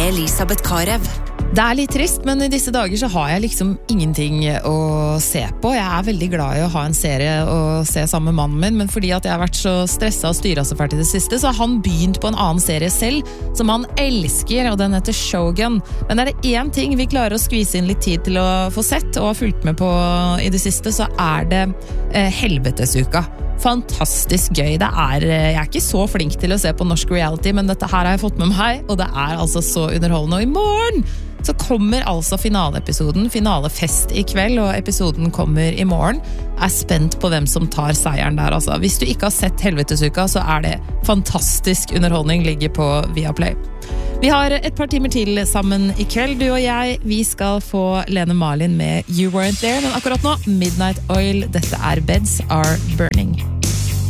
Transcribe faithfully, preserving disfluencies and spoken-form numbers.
med Elisabeth Karev. Det er litt trist, men i disse dager så har jeg liksom ingenting å se på. Jeg er veldig glad i å ha en serie å se sammen med mannen min, men fordi at jeg har vært så stresset og styret så fælt i det siste, så har han begynt på en annen serie selv, som han elsker, og den heter Shogun. Men er det en ting vi klarer å skvise inn litt tid til å få sett, og har fulgt med på i det siste, så er det eh, Helvetesuka. Fantastisk gøy. Det er, jeg er ikke så flink til å se på norsk reality, men dette her har jeg fått med meg, og det er altså så underholdende. Og i morgen så kommer altså finaleepisoden, finalefest i kveld, og episoden kommer i morgen. Jeg er spent på hvem som tar seieren der, altså. Hvis du ikke har sett Helvetesuka, så er det fantastisk underholdning, ligger på Viaplay. Vi har et par timer til sammen i kveld, du og jeg. Vi skal få Lene Marlin med You Weren't There, men akkurat nå, Midnight Oil. Dette er Beds Are Burning.